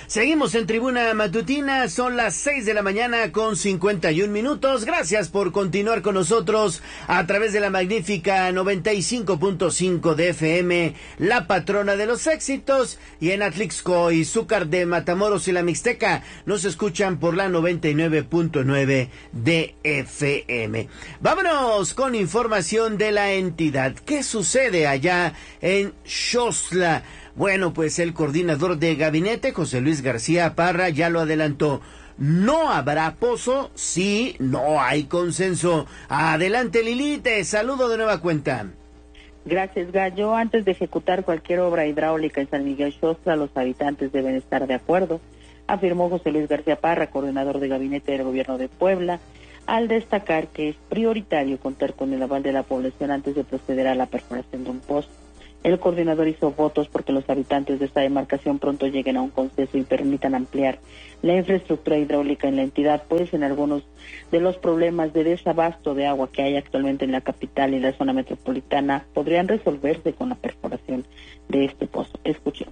Seguimos en Tribuna Matutina, son las 6 de la mañana con 51 minutos. Gracias por continuar con nosotros a través de la magnífica 95.5 de FM, la patrona de los éxitos, y en Atlixco y Zúcar de Matamoros y la Mixteca nos escuchan por la 99.9 de FM. Vámonos con información de la entidad. ¿Qué sucede allá en Xostla? Bueno, pues el coordinador de gabinete, José Luis García Parra, ya lo adelantó. No habrá pozo si no hay consenso. Adelante, Lili, te saludo de nueva cuenta. Gracias, Gallo. Antes de ejecutar cualquier obra hidráulica en San Miguel Xostla, los habitantes deben estar de acuerdo, afirmó José Luis García Parra, coordinador de gabinete del gobierno de Puebla, al destacar que es prioritario contar con el aval de la población antes de proceder a la perforación de un pozo. El coordinador hizo votos porque los habitantes de esta demarcación pronto lleguen a un consenso y permitan ampliar la infraestructura hidráulica en la entidad, pues en algunos de los problemas de desabasto de agua que hay actualmente en la capital y la zona metropolitana podrían resolverse con la perforación de este pozo. Escuchemos.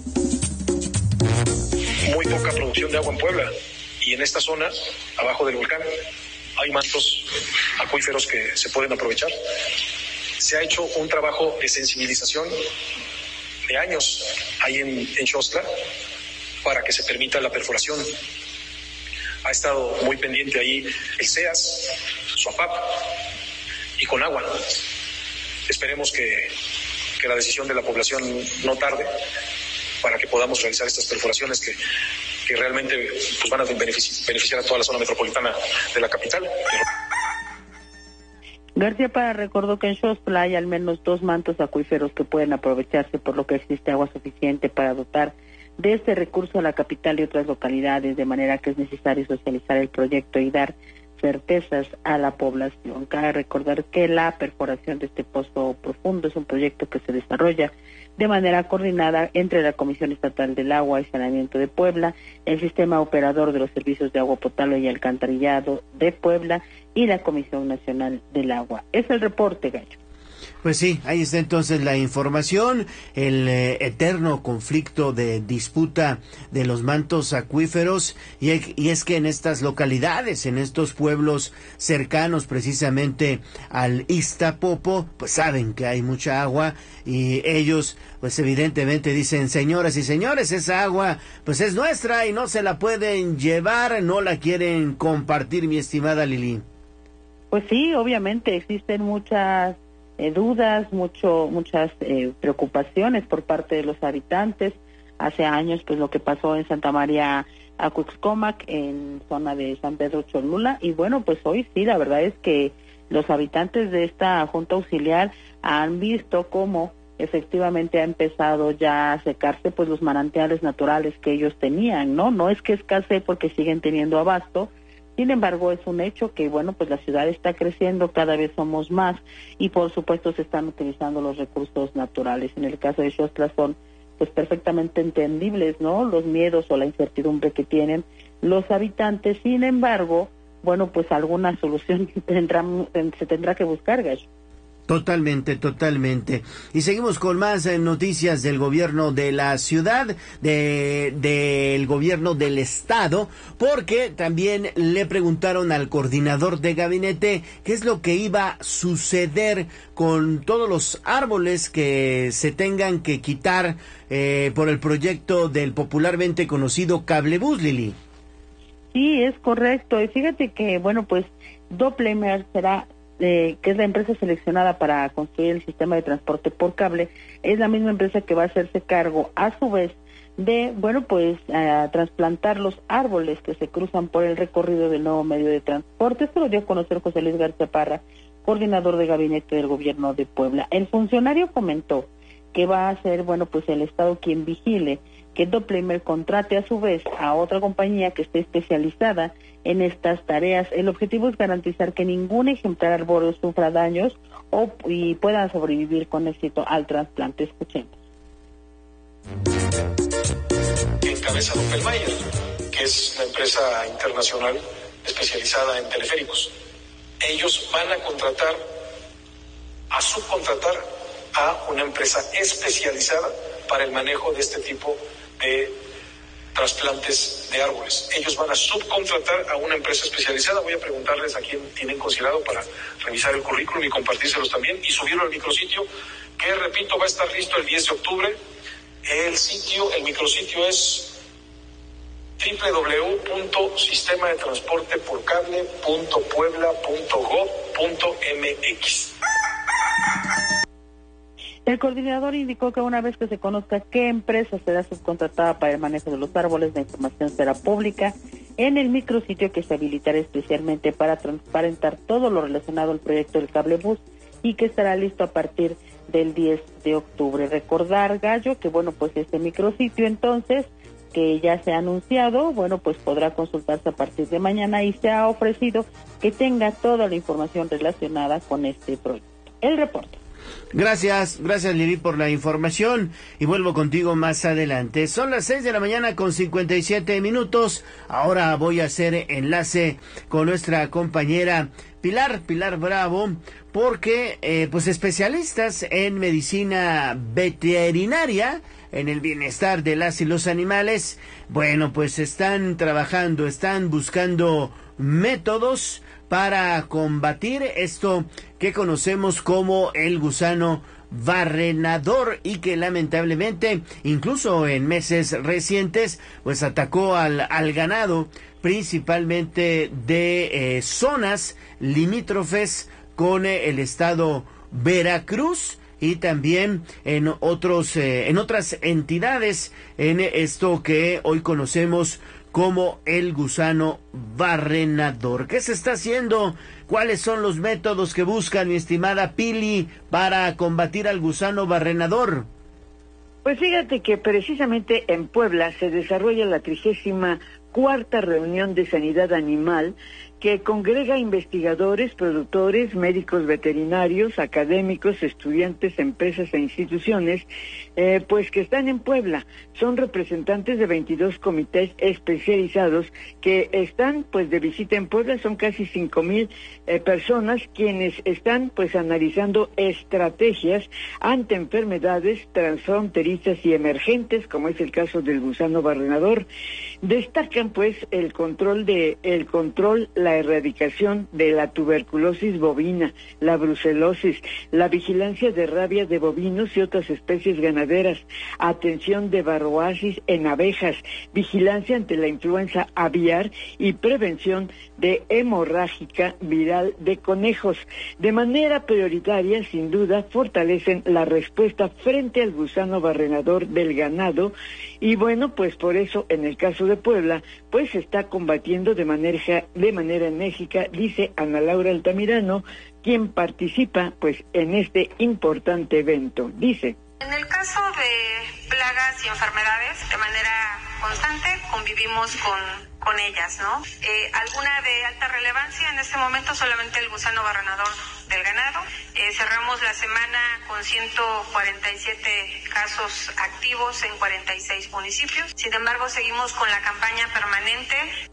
Muy poca producción de agua en Puebla, y en esta zona, abajo del volcán, hay mantos acuíferos que se pueden aprovechar. Se ha hecho un trabajo de sensibilización de años ahí en Xostla para que se permita la perforación. Ha estado muy pendiente ahí el CEAS, SUAPAP y Conagua. Esperemos que la decisión de la población no tarde para que podamos realizar estas perforaciones que realmente pues, van a beneficiar a toda la zona metropolitana de la capital. García Parra recordó que en Xostla hay al menos 2 mantos acuíferos que pueden aprovecharse, por lo que existe agua suficiente para dotar de este recurso a la capital y otras localidades, de manera que es necesario socializar el proyecto y dar certezas a la población. Cabe recordar que la perforación de este pozo profundo es un proyecto que se desarrolla de manera coordinada entre la Comisión Estatal del Agua y Saneamiento de Puebla, el Sistema Operador de los Servicios de Agua Potable y Alcantarillado de Puebla y la Comisión Nacional del Agua. Es el reporte, Gallo. Pues sí, ahí está entonces la información, el eterno conflicto de disputa de los mantos acuíferos, y es que en estas localidades, en estos pueblos cercanos precisamente al Ixtapopo, pues saben que hay mucha agua, y ellos pues evidentemente dicen: señoras y señores, esa agua pues es nuestra y no se la pueden llevar, no la quieren compartir, mi estimada Lili. Pues sí, obviamente existen muchas dudas, muchas preocupaciones por parte de los habitantes. Hace años, pues lo que pasó en Santa María Acuixcomac, en zona de San Pedro Cholula, y bueno, pues hoy sí, la verdad es que los habitantes de esta Junta Auxiliar han visto cómo efectivamente ha empezado ya a secarse pues los manantiales naturales que ellos tenían, ¿no? No es que escasee porque siguen teniendo abasto. Sin embargo, es un hecho que, bueno, pues la ciudad está creciendo, cada vez somos más, y por supuesto se están utilizando los recursos naturales. En el caso de Xostla son pues perfectamente entendibles, ¿no?, los miedos o la incertidumbre que tienen los habitantes. Sin embargo, bueno, pues alguna solución se tendrá que buscar, Gallo. Totalmente. Y seguimos con más noticias del gobierno de la ciudad, del gobierno del estado, porque también le preguntaron al coordinador de gabinete qué es lo que iba a suceder con todos los árboles que se tengan que quitar por el proyecto del popularmente conocido Cablebús, Lili. Sí, es correcto. Y fíjate que, bueno, pues Doppler será que es la empresa seleccionada para construir el sistema de transporte por cable, es la misma empresa que va a hacerse cargo, a su vez, de, bueno, pues, trasplantar los árboles que se cruzan por el recorrido del nuevo medio de transporte. Esto lo dio a conocer José Luis García Parra, coordinador de gabinete del gobierno de Puebla. El funcionario comentó que va a ser, bueno, pues, el Estado quien vigile que Doppler contrate a su vez a otra compañía que esté especializada en estas tareas. El objetivo es garantizar que ningún ejemplar arbóreo sufra daños y pueda sobrevivir con éxito al trasplante. Escuchemos. Encabeza Doppelmayr, que es la empresa internacional especializada en teleféricos. Ellos van a subcontratar a una empresa especializada para el manejo de este tipo de trasplantes de árboles. Ellos van a subcontratar a una empresa especializada. Voy a preguntarles a quién tienen considerado para revisar el currículum y compartírselos también y subirlo al micrositio, que repito, va a estar listo el 10 de octubre. El micrositio es www.sistemadetransporteporcable.puebla.gov.mx. El coordinador indicó que una vez que se conozca qué empresa será subcontratada para el manejo de los árboles, la información será pública en el micrositio que se habilitará especialmente para transparentar todo lo relacionado al proyecto del cablebús y que estará listo a partir del 10 de octubre. Recordar, Gallo, que bueno, pues este micrositio entonces, que ya se ha anunciado, bueno, pues podrá consultarse a partir de mañana y se ha ofrecido que tenga toda la información relacionada con este proyecto. El reporte. Gracias Lili por la información y vuelvo contigo más adelante. Son las 6 de la mañana con 57 minutos. Ahora voy a hacer enlace con nuestra compañera Pilar Bravo, porque pues especialistas en medicina veterinaria, en el bienestar de las y los animales, bueno, pues están trabajando, están buscando métodos para combatir esto que conocemos como el gusano barrenador y que lamentablemente incluso en meses recientes pues atacó al ganado, principalmente de zonas limítrofes con el estado Veracruz y también en otras entidades, en esto que hoy conocemos como el gusano barrenador. ¿Qué se está haciendo? ¿Cuáles son los métodos que buscan, mi estimada Pili, para combatir al gusano barrenador? Pues fíjate que precisamente en Puebla se desarrolla la 34ª reunión de sanidad animal que congrega investigadores, productores, médicos veterinarios, académicos, estudiantes, empresas e instituciones, pues que están en Puebla. Son representantes de 22 comités especializados que están pues de visita en Puebla. Son casi 5,000 personas quienes están pues analizando estrategias ante enfermedades transfronterizas y emergentes, como es el caso del gusano barrenador. Destacan pues el control, la erradicación de la tuberculosis bovina, la brucelosis, la vigilancia de rabia de bovinos y otras especies ganaderas, atención de varroasis en abejas, vigilancia ante la influenza aviar y prevención de hemorrágica viral de conejos. De manera prioritaria, sin duda, fortalecen la respuesta frente al gusano barrenador del ganado y bueno, pues por eso en el caso de Puebla, pues se está combatiendo de manera enérgica, dice Ana Laura Altamirano, quien participa pues en este importante evento. Dice: en el caso de plagas y enfermedades, de manera constante convivimos con ellas, ¿no? Alguna de alta relevancia, en este momento solamente el gusano barrenador del ganado. Cerramos la semana con 147 casos activos en 46 municipios. Sin embargo, seguimos con la campaña permanente.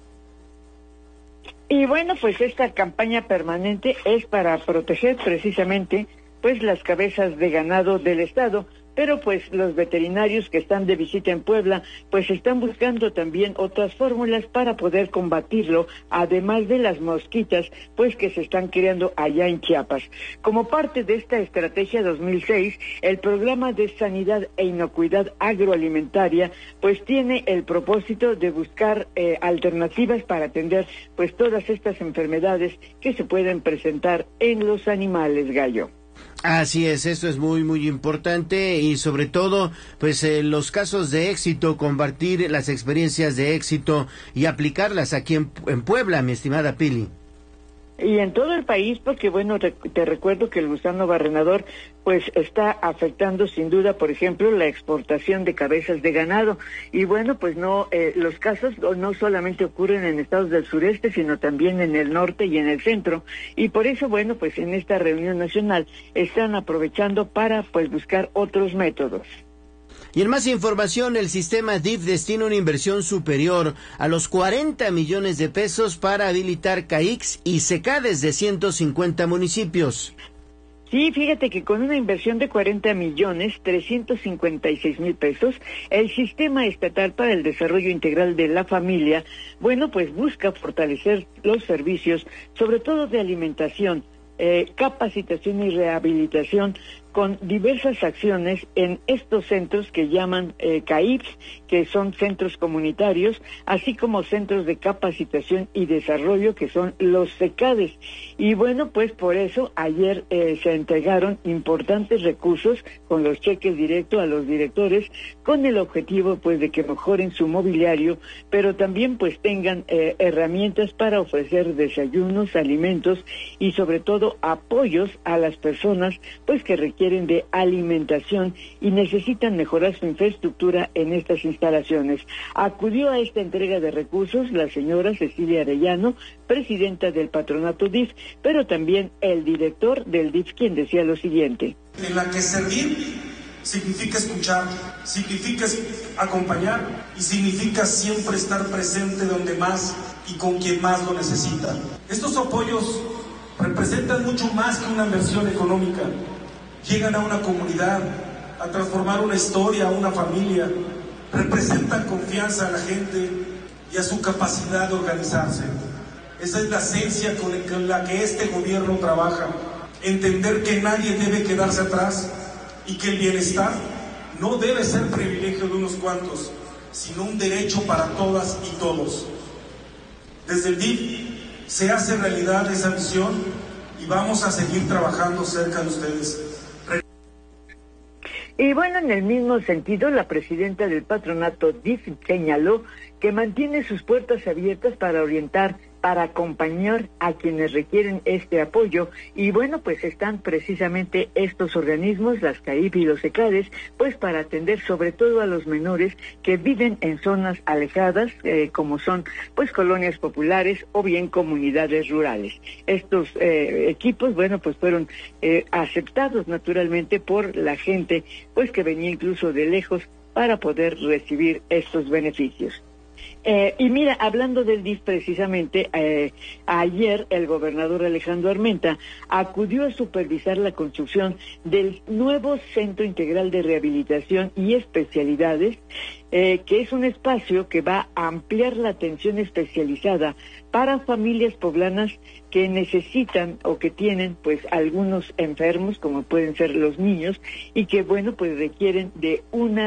Y bueno, pues esta campaña permanente es para proteger precisamente pues las cabezas de ganado del estado, pero pues los veterinarios que están de visita en Puebla pues están buscando también otras fórmulas para poder combatirlo, además de las mosquitas pues que se están creando allá en Chiapas. Como parte de esta estrategia 2006, el programa de sanidad e inocuidad agroalimentaria pues tiene el propósito de buscar alternativas para atender pues todas estas enfermedades que se pueden presentar en los animales, Gallo. Así es, esto es muy muy importante y sobre todo pues los casos de éxito, compartir las experiencias de éxito y aplicarlas aquí en Puebla, mi estimada Pili. Y en todo el país, porque bueno, te recuerdo que el gusano barrenador pues está afectando sin duda, por ejemplo, la exportación de cabezas de ganado. Y bueno, pues no, los casos no solamente ocurren en estados del sureste, sino también en el norte y en el centro. Y por eso, bueno, pues en esta reunión nacional están aprovechando para pues buscar otros métodos. Y en más información, el sistema DIF destina una inversión superior a los 40 millones de pesos para habilitar CAICs y SECADES de 150 municipios. Sí, fíjate que con una inversión de 40.356.000 pesos, el Sistema Estatal para el Desarrollo Integral de la Familia, bueno, pues busca fortalecer los servicios, sobre todo de alimentación, capacitación y rehabilitación, con diversas acciones en estos centros que llaman CAIPS, que son centros comunitarios, así como centros de capacitación y desarrollo, que son los CECADES. Y bueno, pues por eso ayer se entregaron importantes recursos con los cheques directos a los directores, con el objetivo pues de que mejoren su mobiliario, pero también pues tengan herramientas para ofrecer desayunos, alimentos y sobre todo apoyos a las personas pues que requieren de alimentación y necesitan mejorar su infraestructura en estas instalaciones. Acudió a esta entrega de recursos la señora Cecilia Arellano, presidenta del patronato DIF, pero también el director del DIF, quien decía lo siguiente. En la que servir significa escuchar, significa acompañar y significa siempre estar presente donde más y con quien más lo necesita. Estos apoyos representan mucho más que una inversión económica. Llegan a una comunidad, a transformar una historia, a una familia, representan confianza a la gente y a su capacidad de organizarse. Esa es la esencia con la que este gobierno trabaja, entender que nadie debe quedarse atrás y que el bienestar no debe ser privilegio de unos cuantos, sino un derecho para todas y todos. Desde el DIF se hace realidad esa visión y vamos a seguir trabajando cerca de ustedes. Y bueno, en el mismo sentido, la presidenta del patronato DIF señaló que mantiene sus puertas abiertas para orientar, para acompañar a quienes requieren este apoyo. Y bueno, pues están precisamente estos organismos, las CAIP y los CECADES, pues para atender sobre todo a los menores que viven en zonas alejadas, como son pues colonias populares o bien comunidades rurales. Estos equipos, bueno, pues fueron aceptados naturalmente por la gente, pues que venía incluso de lejos para poder recibir estos beneficios. Y mira, hablando del DIF precisamente, ayer el gobernador Alejandro Armenta acudió a supervisar la construcción del nuevo Centro Integral de Rehabilitación y Especialidades, que es un espacio que va a ampliar la atención especializada para familias poblanas que necesitan o que tienen pues algunos enfermos, como pueden ser los niños, y que bueno, pues requieren de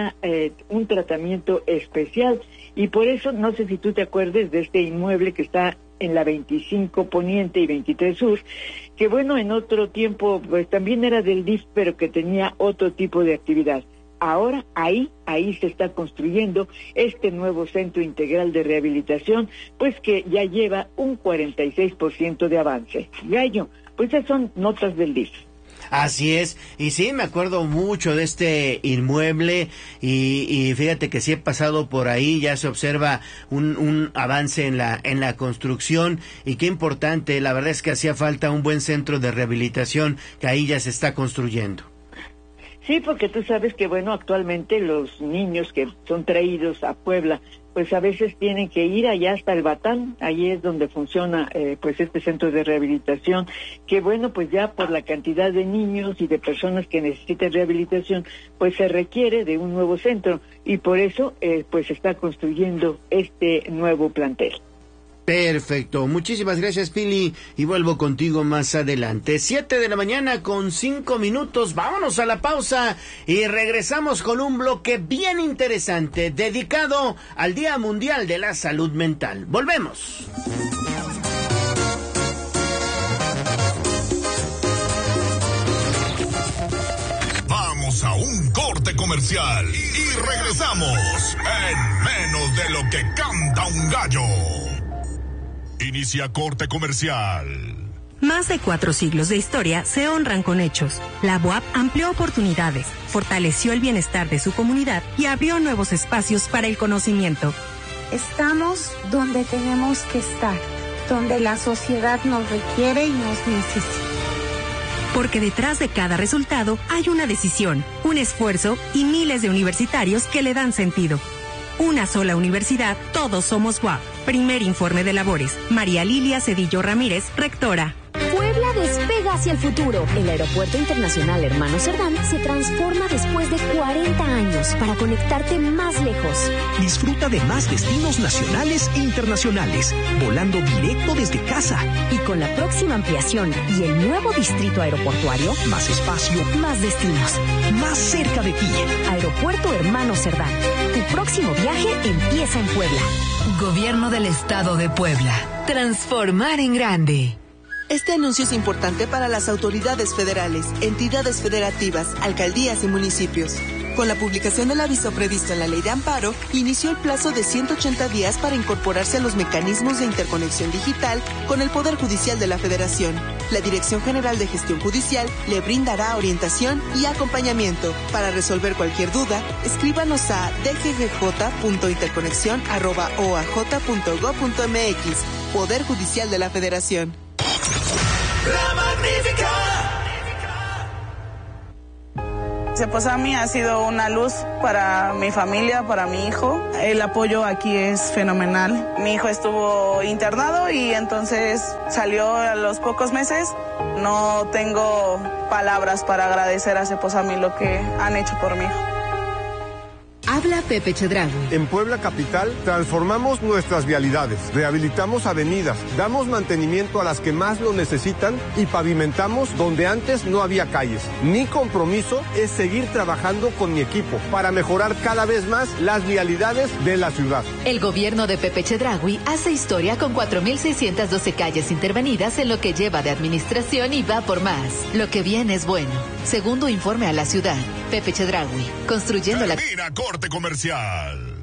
un tratamiento especial. Y por eso, no sé si tú te acuerdes de este inmueble que está en la 25 Poniente y 23 Sur, que bueno, en otro tiempo pues también era del DIF, pero que tenía otro tipo de actividad. Ahora ahí se está construyendo este nuevo Centro Integral de Rehabilitación, pues que ya lleva un 46% de avance. Gallo, pues esas son notas del DIF. Así es, y sí, me acuerdo mucho de este inmueble y fíjate que sí he pasado por ahí, ya se observa un avance en la construcción y qué importante, la verdad es que hacía falta un buen centro de rehabilitación que ahí ya se está construyendo. Sí, porque tú sabes que, bueno, actualmente los niños que son traídos a Puebla, pues a veces tienen que ir allá hasta el Batán, ahí es donde funciona pues este centro de rehabilitación, que bueno, pues ya por la cantidad de niños y de personas que necesitan rehabilitación, pues se requiere de un nuevo centro y por eso pues se está construyendo este nuevo plantel. Perfecto, muchísimas gracias Pili y vuelvo contigo más adelante. 7 de la mañana con 5 minutos, vámonos a la pausa y regresamos con un bloque bien interesante dedicado al Día Mundial de la Salud Mental. Volvemos. Vamos a un corte comercial y regresamos en menos de lo que canta un gallo. Inicia corte comercial. Más de 4 siglos de historia se honran con hechos. La BUAP amplió oportunidades, fortaleció el bienestar de su comunidad y abrió nuevos espacios para el conocimiento. Estamos donde tenemos que estar, donde la sociedad nos requiere y nos necesita. Porque detrás de cada resultado hay una decisión, un esfuerzo y miles de universitarios que le dan sentido. Una sola universidad, todos somos BUAP. Primer informe de labores. María Lilia Cedillo Ramírez, rectora. Puebla despega hacia el futuro. El Aeropuerto Internacional Hermano Cerdán se transforma después de 40 años para conectarte más lejos. Disfruta de más destinos nacionales e internacionales, volando directo desde casa. Y con la próxima ampliación y el nuevo distrito aeroportuario, más espacio, más destinos, más cerca de ti. Aeropuerto Hermano Cerdán. Tu próximo viaje empieza en Puebla. Gobierno del Estado de Puebla. Transformar en grande. Este anuncio es importante para las autoridades federales, entidades federativas, alcaldías y municipios. Con la publicación del aviso previsto en la Ley de Amparo, inició el plazo de 180 días para incorporarse a los mecanismos de interconexión digital con el Poder Judicial de la Federación. La Dirección General de Gestión Judicial le brindará orientación y acompañamiento. Para resolver cualquier duda, escríbanos a dggj.interconexión@oaj.gov.mx. Poder Judicial de la Federación. La Magnífica. Ceposami ha sido una luz para mi familia, para mi hijo. El apoyo aquí es fenomenal. Mi hijo estuvo internado y entonces salió a los pocos meses. No tengo palabras para agradecer a Ceposami lo que han hecho por mi hijo. Habla Pepe Chedraui. En Puebla Capital transformamos nuestras vialidades, rehabilitamos avenidas, damos mantenimiento a las que más lo necesitan y pavimentamos donde antes no había calles. Mi compromiso es seguir trabajando con mi equipo para mejorar cada vez más las vialidades de la ciudad. El gobierno de Pepe Chedraui hace historia con 4,612 calles intervenidas en lo que lleva de administración y va por más. Lo que viene es bueno. Segundo informe a la ciudad. Pepe Chedraui, construyendo Termina corte comercial.